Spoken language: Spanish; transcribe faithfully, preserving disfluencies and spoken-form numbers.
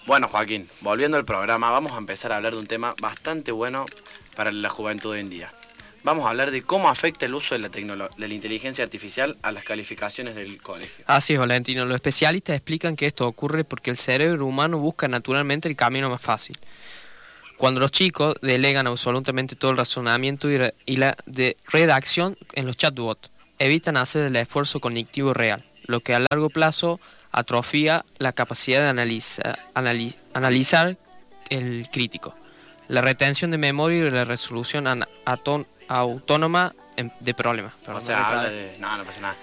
Bueno, Joaquín, volviendo al programa, vamos a empezar a hablar de un tema bastante bueno para la juventud hoy en día. Vamos a hablar de cómo afecta el uso de la, tecnolo- de la inteligencia artificial a las calificaciones del colegio. Así es, Valentino. Los especialistas explican que esto ocurre porque el cerebro humano busca naturalmente el camino más fácil. Cuando los chicos delegan absolutamente todo el razonamiento y, re- y la de redacción en los chatbots, evitan hacer el esfuerzo cognitivo real, lo que a largo plazo atrofia la capacidad de analiza- anali- analizar el crítico, la retención de memoria y la resolución ana- atón- autónoma en- de problemas. O Perdón, sea, otra habla vez. de... No, no pasa nada.